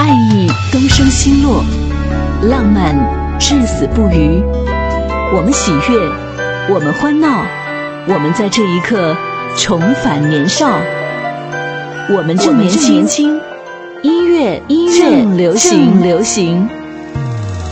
爱意东升西落，浪漫至死不渝。我们喜悦，我们欢闹，我们在这一刻重返年少。我们正年轻，音乐正流行。